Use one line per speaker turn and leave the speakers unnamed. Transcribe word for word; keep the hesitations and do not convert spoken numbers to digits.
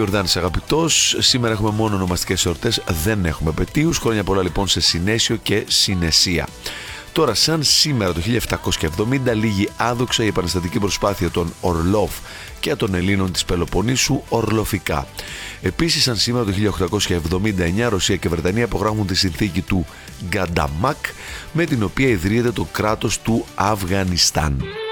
Ιορδάνης αγαπητός. Σήμερα έχουμε μόνο ονομαστικές εορτές, δεν έχουμε επετείους. Χρόνια πολλά λοιπόν σε Συνέσιο και Συνεσία. Τώρα, σαν σήμερα το χίλια επτακόσια εβδομήντα λήγει άδοξα η επαναστατική προσπάθεια των Ορλόφ και των Ελλήνων της Πελοποννήσου ορλοφικά. Επίσης, σαν σήμερα το χίλια οκτακόσια εβδομήντα εννιά, Ρωσία και Βρετανία υπογράφουν τη συνθήκη του Γκανταμάκ, με την οποία ιδρύεται το κράτος του Αφγανιστάν.